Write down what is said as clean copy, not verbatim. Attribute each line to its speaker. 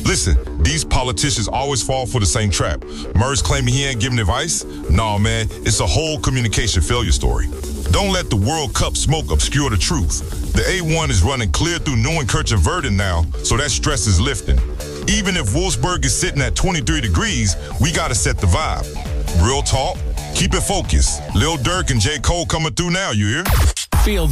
Speaker 1: Listen, these politicians always fall for the same trap. Merz claiming he ain't giving advice? Nah, man, it's a whole communication failure story. Don't let the World Cup smoke obscure the truth. The A1 is running clear through Neunkirch and Verdun now, so that stress is lifting. Even if Wolfsburg is sitting at 23 degrees, we gotta set the vibe. Real talk, keep it focused. Lil Durk and J. Cole coming through now, you hear?
Speaker 2: Feel